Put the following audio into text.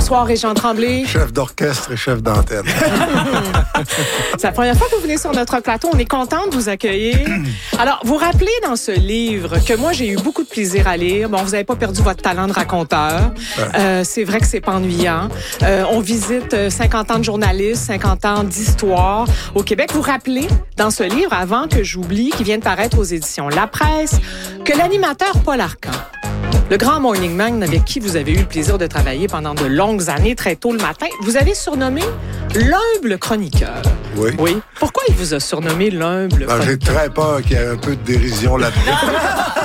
Bonsoir, Régent Tremblay. Chef d'orchestre et chef d'antenne. C'est la première fois que vous venez sur notre plateau. On est content de vous accueillir. Alors, vous rappelez dans ce livre que moi, j'ai eu beaucoup de plaisir à lire. Bon, vous n'avez pas perdu votre talent de raconteur. C'est vrai que c'est pas ennuyant. On visite 50 ans de journalisme, 50 ans d'histoire au Québec. Vous rappelez dans ce livre, avant que j'oublie, qui vient de paraître aux éditions La Presse, que l'animateur Paul Arcand, le grand morning man avec qui vous avez eu le plaisir de travailler pendant de longues années, très tôt le matin, vous avez surnommé l'humble chroniqueur. Oui. Oui. Pourquoi il vous a surnommé l'humble chroniqueur? J'ai très peur qu'il y ait un peu de dérision là-dedans.